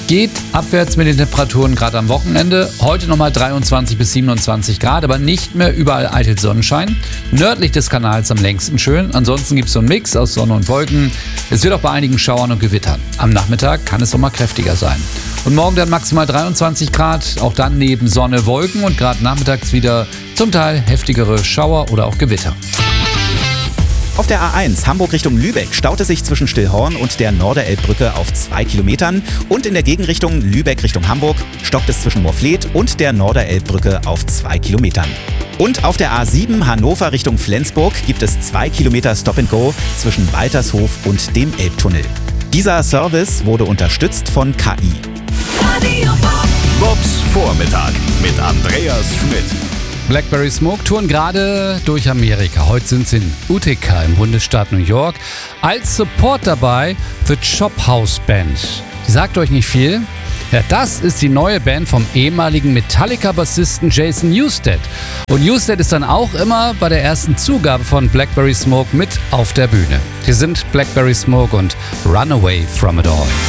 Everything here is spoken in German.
geht abwärts mit den Temperaturen gerade am Wochenende. Heute nochmal 23 bis 27 Grad, aber nicht mehr überall eitel Sonnenschein. Nördlich des Kanals am längsten schön. Ansonsten gibt es so einen Mix aus Sonne und Wolken. Es wird auch bei einigen Schauern und Gewittern. Am Nachmittag kann es auch mal kräftiger sein. Und morgen dann maximal 23 Grad, auch dann neben Sonne, Wolken und gerade nachmittags wieder zum Teil heftigere Schauer oder auch Gewitter. Auf der A1 Hamburg Richtung Lübeck staut es sich zwischen Stillhorn und der Norderelbbrücke auf 2 Kilometern. Und in der Gegenrichtung Lübeck Richtung Hamburg stockt es zwischen Moorfleet und der Norderelbbrücke auf 2 Kilometern. Und auf der A7 Hannover Richtung Flensburg gibt es 2 Kilometer Stop-and-Go zwischen Waltershof und dem Elbtunnel. Dieser Service wurde unterstützt von KI. Bobs Vormittag mit Andreas Schmidt. Blackberry Smoke touren gerade durch Amerika. Heute sind sie in Utica im Bundesstaat New York. Als Support dabei The Chop House Band. Die sagt euch nicht viel? Ja, das ist die neue Band vom ehemaligen Metallica-Bassisten Jason Newsted. Und Newsted ist dann auch immer bei der ersten Zugabe von Blackberry Smoke mit auf der Bühne. Hier sind Blackberry Smoke und Run Away From It All.